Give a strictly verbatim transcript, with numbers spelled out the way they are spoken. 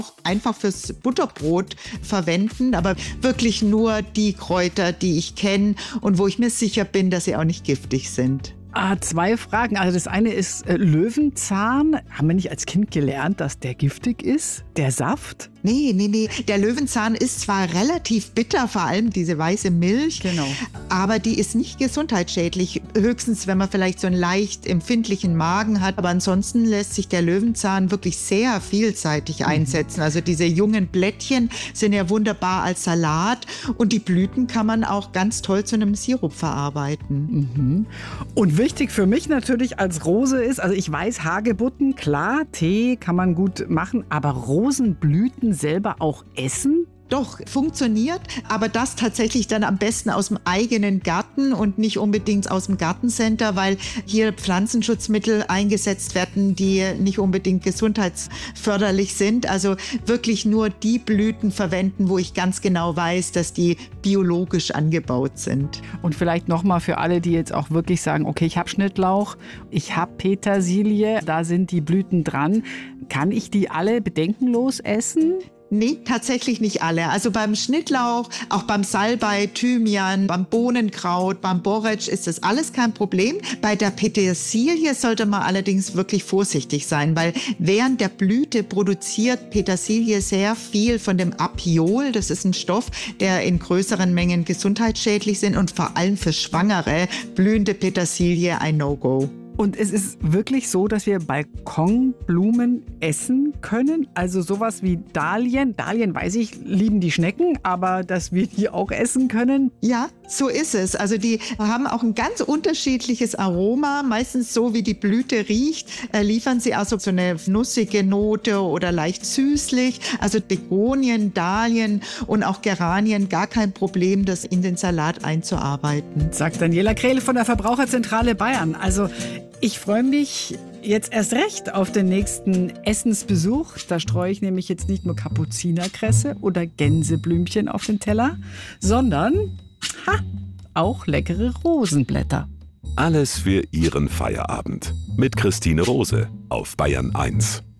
einfach fürs Butterbrot verwenden, aber wirklich nur die Kräuter, die ich kenne und wo ich mir sicher bin, dass sie auch nicht giftig sind. Ah, zwei Fragen. Also das eine ist äh, Löwenzahn. Haben wir nicht als Kind gelernt, dass der giftig ist? Der Saft? Nee, nee, nee. Der Löwenzahn ist zwar relativ bitter, vor allem diese weiße Milch, Genau. aber die ist nicht gesundheitsschädlich. Höchstens, wenn man vielleicht so einen leicht empfindlichen Magen hat. Aber ansonsten lässt sich der Löwenzahn wirklich sehr vielseitig einsetzen. Also diese jungen Blättchen sind ja wunderbar als Salat und die Blüten kann man auch ganz toll zu einem Sirup verarbeiten. Mhm. Und wichtig für mich natürlich als Rose ist, also ich weiß, Hagebutten, klar, Tee kann man gut machen, aber Rosenblüten selber auch essen? Doch, funktioniert, aber das tatsächlich dann am besten aus dem eigenen Garten und nicht unbedingt aus dem Gartencenter, weil hier Pflanzenschutzmittel eingesetzt werden, die nicht unbedingt gesundheitsförderlich sind. Also wirklich nur die Blüten verwenden, wo ich ganz genau weiß, dass die biologisch angebaut sind. Und vielleicht nochmal für alle, die jetzt auch wirklich sagen, okay, ich habe Schnittlauch, ich habe Petersilie, da sind die Blüten dran. Kann ich die alle bedenkenlos essen? Nee, tatsächlich nicht alle. Also beim Schnittlauch, auch beim Salbei, Thymian, beim Bohnenkraut, beim Borretsch ist das alles kein Problem. Bei der Petersilie sollte man allerdings wirklich vorsichtig sein, weil während der Blüte produziert Petersilie sehr viel von dem Apiol. Das ist ein Stoff, der in größeren Mengen gesundheitsschädlich ist und vor allem für Schwangere blühende Petersilie ein No-Go. Und es ist wirklich so, dass wir Balkonblumen essen können? Also sowas wie Dahlien. Dahlien, weiß ich, lieben die Schnecken, aber dass wir die auch essen können? Ja, so ist es. Also die haben auch ein ganz unterschiedliches Aroma. Meistens so, wie die Blüte riecht, äh, liefern sie also so eine nussige Note oder leicht süßlich. Also Begonien, Dahlien und auch Geranien, gar kein Problem, das in den Salat einzuarbeiten. Sagt Daniela Krehl von der Verbraucherzentrale Bayern. Also ich freue mich jetzt erst recht auf den nächsten Essensbesuch. Da streue ich nämlich jetzt nicht nur Kapuzinerkresse oder Gänseblümchen auf den Teller, sondern ha, auch leckere Rosenblätter. Alles für Ihren Feierabend mit Christine Rose auf Bayern eins.